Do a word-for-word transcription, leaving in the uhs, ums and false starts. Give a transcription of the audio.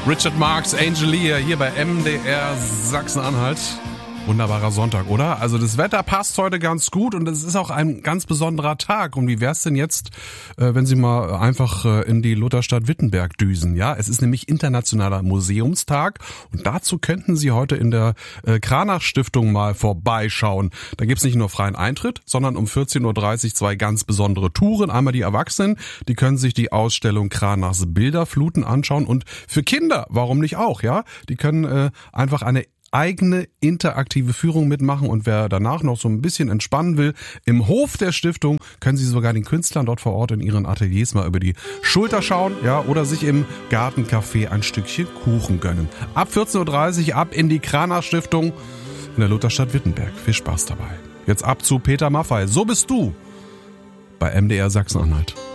Richard Marx, Angel Lee hier bei M D R Sachsen-Anhalt. Wunderbarer Sonntag, oder? Also das Wetter passt heute ganz gut und es ist auch ein ganz besonderer Tag. Und wie wär's denn jetzt, äh, wenn Sie mal einfach äh, in die Lutherstadt Wittenberg düsen? Ja, es ist nämlich Internationaler Museumstag und dazu könnten Sie heute in der äh, Kranach-Stiftung mal vorbeischauen. Da gibt's nicht nur freien Eintritt, sondern um vierzehn Uhr dreißig zwei ganz besondere Touren. Einmal die Erwachsenen, die können sich die Ausstellung Kranachs Bilderfluten anschauen und für Kinder, warum nicht auch, ja? Die können äh, einfach eine eigene interaktive Führung mitmachen und wer danach noch so ein bisschen entspannen will, im Hof der Stiftung können Sie sogar den Künstlern dort vor Ort in ihren Ateliers mal über die Schulter schauen, ja, oder sich im Gartencafé ein Stückchen Kuchen gönnen. Ab vierzehn Uhr dreißig ab in die Kranach Stiftung in der Lutherstadt Wittenberg. Viel Spaß dabei. Jetzt ab zu Peter Maffay. So bist du bei M D R Sachsen-Anhalt.